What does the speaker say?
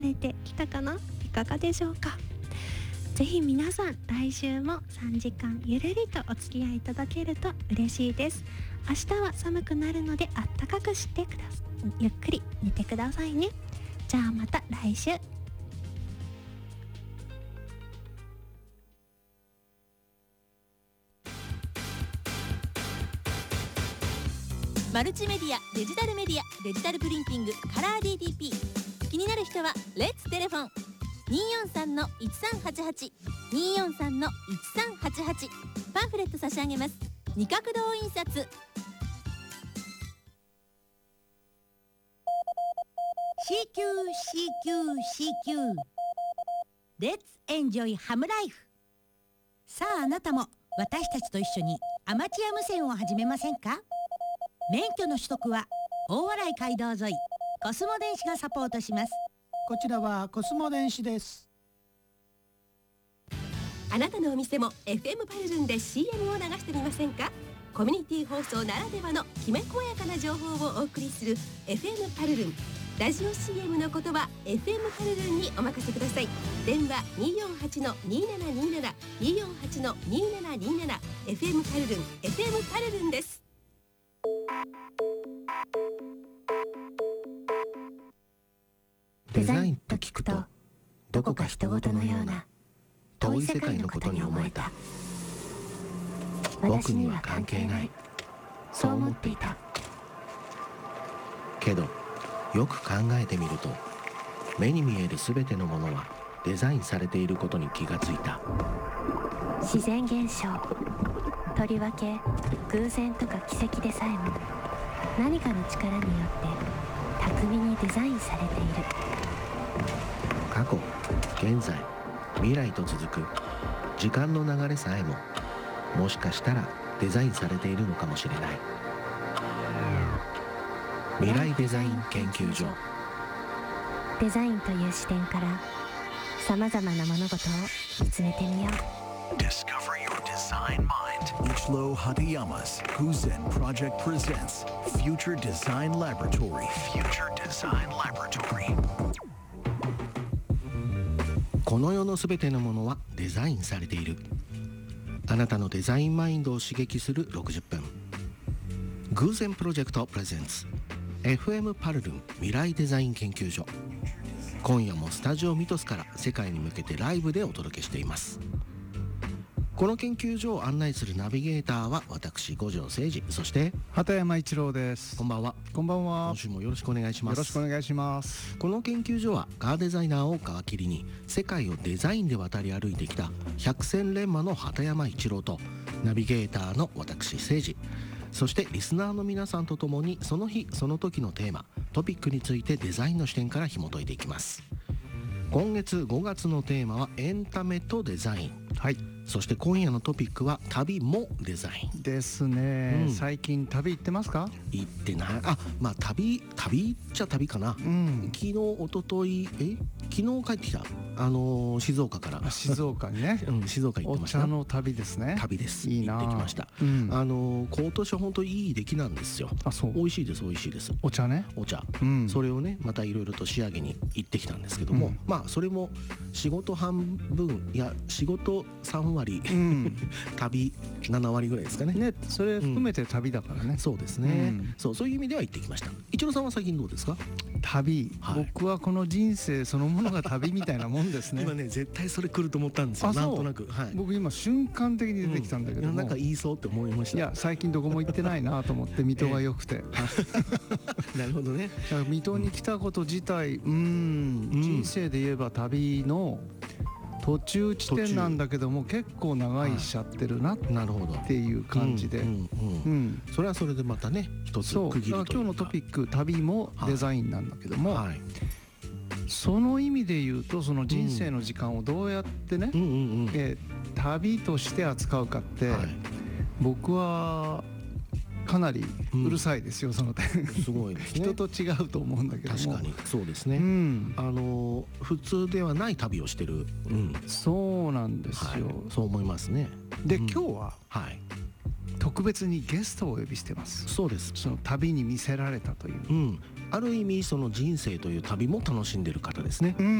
れてきたかな？いかがでしょうか？ぜひ皆さん来週も3時間ゆるりとお付き合いいただけると嬉しいです。明日は寒くなるのであったかくしてください。ゆっくり寝てくださいね。じゃあまた来週。 マルチメディア、デジタルメディア、デジタルプリンティング、カラー DTP。 気になる人はレッツテレフォン 243-1388 243-1388。 パンフレット差し上げます。二角堂印刷。 CQCQCQ レッツエンジョイハムライフ。さああなたも私たちと一緒にアマチュア無線を始めませんか？免許の取得は大洗街道沿いコスモ電子がサポートします。 こちらはコスモ電子です。 あなたのお店も FM パルルンで CM を流してみませんか？コミュニティ放送ならではのきめ細やかな情報をお送りする FM パルルン。ラジオ CM のことは FM パルルンにお任せください。電話 248-2727 248-2727 FM パルルン FM パルルンです。 デザインと聞くとどこか人事のような遠い世界のことに思えた。僕には関係ない、そう思っていたけど、よく考えてみると目に見えるすべてのものはデザインされていることに気がついた。 自然現象、とりわけ偶然とか奇跡でさえも何かの力によって巧みにデザインされている。 過去、現在、未来と続く時間の流れさえも、もしかしたらデザインされているのかもしれない。未来デザイン研究所。 デザインという視点からさまざまな物事を見つめてみよう。 Discover your design mind. Ichiro Hatayama's Guzen Project presents Future Design Laboratory. Future Design Laboratory. この世のすべてのものはデザインされている。あなたのデザインマインドを刺激する60分。偶然プロジェクトプレゼンツ FM パルルン未来デザイン研究所。今夜もスタジオミトスから世界に向けてライブでお届けしています。この研究所を案内するナビゲーターは私五条誠二、そして畑山一郎です。 こんばんは。 こんばんは。 今週もよろしくお願いします。 よろしくお願いします。 この研究所はカーデザイナーを皮切りに世界をデザインで渡り歩いてきた百戦錬磨の畑山一郎とナビゲーターの私誠二、そしてリスナーの皆さんとともにその日その時のテーマトピックについてデザインの視点から紐解いていきます。今月5月のテーマはエンタメとデザイン。はい。そして今夜のトピックは旅もデザインですね、最近旅行ってますか？ 行ってない。まあ旅っちゃ旅かな、昨日一昨日昨日帰ってきた静岡から。 静岡にね、 静岡行ってました。 お茶の旅ですね。 旅です。 いいな。 行ってきました。今年は本当いい出来なんですよ。そう。美味しいです、美味しいです。 お茶ね。 お茶、それをねまたいろいろと仕上げに行ってきたんですけども、まあそれも仕事半分、いや仕事3割、旅7割ぐらいですかね。 ね、それ含めて旅だからね。 そうですね、そういう意味では行ってきました。一郎さんは最近どうですか？ 旅、僕はこの人生そのものが旅みたいなもんですね。 今ね絶対それ来ると思ったんですよ。なんとなく、 僕今瞬間的に出てきたんだけども、 なんか言いそうって思いました。 いや最近どこも行ってないなと思って水戸が良くて、 なるほどね。 水戸に来たこと自体、人生で言えば旅の途中地点なんだけども結構長いしちゃってるなっていう感じで、 それはそれでまたね一つ区切るというか。今日のトピック旅もデザインなんだけども、その意味で言うとその人生の時間をどうやってね、旅として扱うかって、僕はかなりうるさいですよ、その点。 すごいですね。 人と違うと思うんだけども。 確かにそうですね、普通ではない旅をしてる、 そうなんですよ、 そう思いますね。 で、今日は、特別にゲストをお呼びしてます。 そうです。 その旅に魅せられたという、 ある意味その人生という旅も楽しんでいる方ですね。